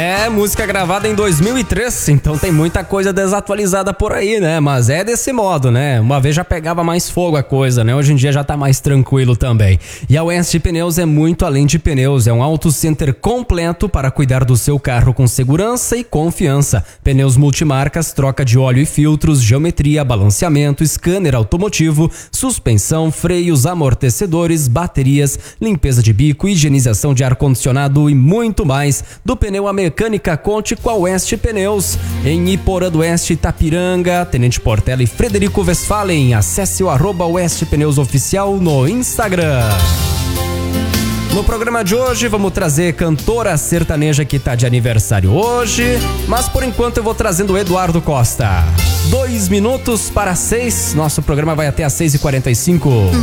É, música gravada em 2003, então tem muita coisa desatualizada por aí, né? Mas é desse modo, né? Uma vez já pegava mais fogo a coisa, né? Hoje em dia já tá mais tranquilo também. E a West Pneus é muito além de pneus, é um auto center completo para cuidar do seu carro com segurança e confiança. Pneus multimarcas, troca de óleo e filtros, geometria, balanceamento, scanner automotivo, suspensão, freios, amortecedores, baterias, limpeza de bico, higienização de ar-condicionado e muito mais. Do pneu a mecânica, conte com a West Pneus. Em Iporã do Oeste, Itapiranga, Tenente Portela e Frederico Westphalen. Acesse o @West Pneus Oficial no Instagram. No programa de hoje vamos trazer cantora sertaneja que tá de aniversário hoje, mas por enquanto eu vou trazendo o Eduardo Costa. 2 minutos para 6, nosso programa vai até às 6h45.